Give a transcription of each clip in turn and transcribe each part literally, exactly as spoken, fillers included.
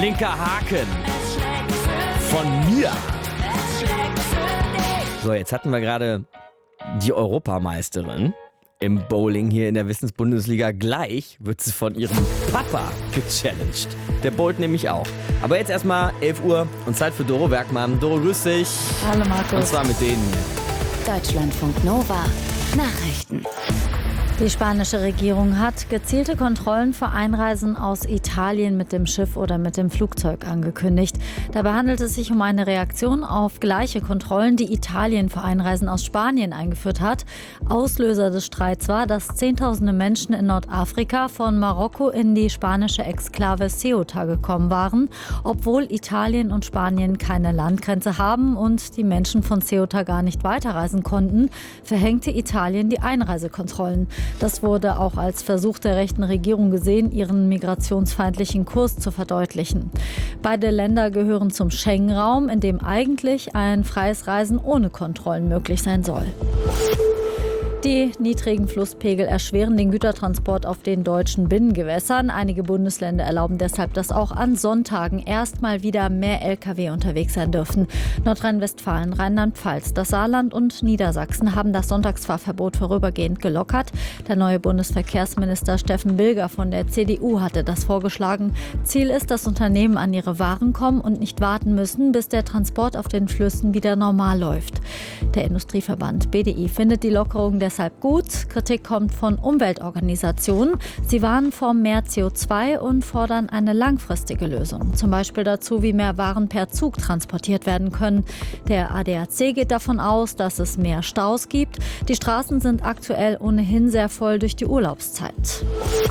linker Haken von mir. So, jetzt hatten wir gerade die Europameisterin im Bowling hier in der Wissensbundesliga. Gleich wird sie von ihrem Papa gechallenged. Der bowlt nämlich auch. Aber jetzt erstmal elf Uhr und Zeit für Doro Bergmann. Doro, grüß dich. Hallo Markus. Und zwar mit denen hier. Deutschlandfunk Nova. Nachrichten. Die spanische Regierung hat gezielte Kontrollen für Einreisen aus Italien mit dem Schiff oder mit dem Flugzeug angekündigt. Dabei handelt es sich um eine Reaktion auf gleiche Kontrollen, die Italien für Einreisen aus Spanien eingeführt hat. Auslöser des Streits war, dass Zehntausende Menschen in Nordafrika von Marokko in die spanische Exklave Ceuta gekommen waren, obwohl Italien und Spanien keine Landgrenze haben und die Menschen von Ceuta gar nicht weiterreisen konnten, verhängte Italien die Einreisekontrollen. Das wurde auch als Versuch der rechten Regierung gesehen, ihren migrationsfeindlichen Kurs zu verdeutlichen. Beide Länder gehören zum Schengen-Raum, in dem eigentlich ein freies Reisen ohne Kontrollen möglich sein soll. Die niedrigen Flusspegel erschweren den Gütertransport auf den deutschen Binnengewässern. Einige Bundesländer erlauben deshalb, dass auch an Sonntagen erstmal wieder mehr L K W unterwegs sein dürfen. Nordrhein-Westfalen, Rheinland-Pfalz, das Saarland und Niedersachsen haben das Sonntagsfahrverbot vorübergehend gelockert. Der neue Bundesverkehrsminister Steffen Bilger von der C D U hatte das vorgeschlagen. Ziel ist, dass Unternehmen an ihre Waren kommen und nicht warten müssen, bis der Transport auf den Flüssen wieder normal läuft. Der Industrieverband B D I findet die Lockerung der Deshalb gut. Kritik kommt von Umweltorganisationen. Sie warnen vor mehr C O zwei und fordern eine langfristige Lösung. Zum Beispiel dazu, wie mehr Waren per Zug transportiert werden können. Der A D A C geht davon aus, dass es mehr Staus gibt. Die Straßen sind aktuell ohnehin sehr voll durch die Urlaubszeit.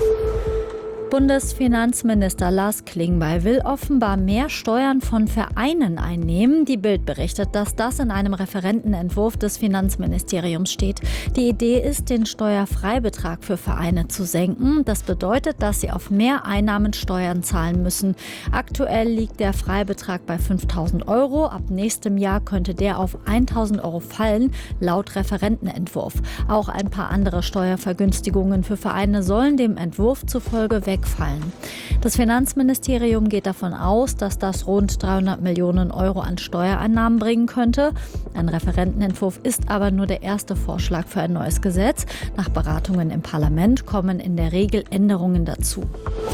Bundesfinanzminister Lars Klingbeil will offenbar mehr Steuern von Vereinen einnehmen. Die Bild berichtet, dass das in einem Referentenentwurf des Finanzministeriums steht. Die Idee ist, den Steuerfreibetrag für Vereine zu senken. Das bedeutet, dass sie auf mehr Einnahmen Steuern zahlen müssen. Aktuell liegt der Freibetrag bei fünftausend Euro. Ab nächstem Jahr könnte der auf eintausend Euro fallen, laut Referentenentwurf. Auch ein paar andere Steuervergünstigungen für Vereine sollen dem Entwurf zufolge weg fallen. Das Finanzministerium geht davon aus, dass das rund dreihundert Millionen Euro an Steuereinnahmen bringen könnte. Ein Referentenentwurf ist aber nur der erste Vorschlag für ein neues Gesetz. Nach Beratungen im Parlament kommen in der Regel Änderungen dazu.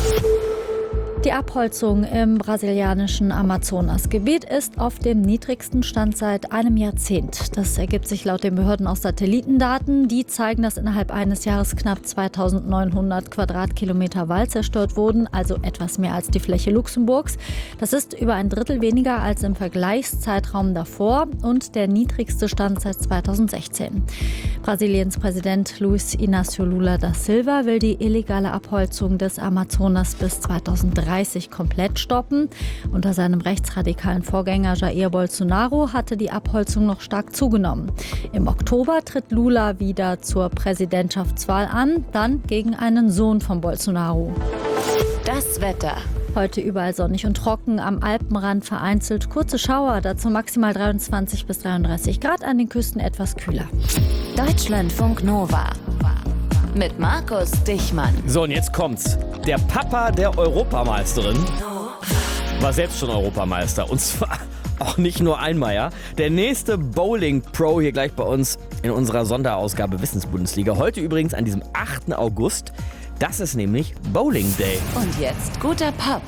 Die Abholzung im brasilianischen Amazonasgebiet ist auf dem niedrigsten Stand seit einem Jahrzehnt. Das ergibt sich laut den Behörden aus Satellitendaten. Die zeigen, dass innerhalb eines Jahres knapp zweitausendneunhundert Quadratkilometer Wald zerstört wurden, also etwas mehr als die Fläche Luxemburgs. Das ist über ein Drittel weniger als im Vergleichszeitraum davor und der niedrigste Stand seit zweitausendsechzehn. Brasiliens Präsident Luiz Inácio Lula da Silva will die illegale Abholzung des Amazonas bis zweitausenddreißig komplett stoppen. Unter seinem rechtsradikalen Vorgänger Jair Bolsonaro hatte die Abholzung noch stark zugenommen. Im Oktober tritt Lula wieder zur Präsidentschaftswahl an, dann gegen einen Sohn von Bolsonaro. Das Wetter. Heute überall sonnig und trocken, am Alpenrand vereinzelt kurze Schauer, dazu maximal dreiundzwanzig bis dreiunddreißig Grad, an den Küsten etwas kühler. Deutschlandfunk Nova. Mit Markus Dichmann. So, und jetzt kommt's. Der Papa der Europameisterin war selbst schon Europameister. Und zwar auch nicht nur einmal, ja. Der nächste Bowling-Pro hier gleich bei uns in unserer Sonderausgabe Wissensbundesliga. Heute übrigens an diesem achten August. Das ist nämlich Bowling Day. Und jetzt guter Pop.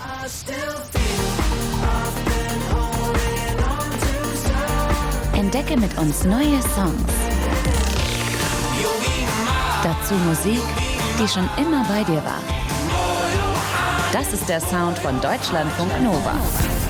Entdecke mit uns neue Songs. Dazu Musik, die schon immer bei dir war. Das ist der Sound von Deutschlandfunk Nova.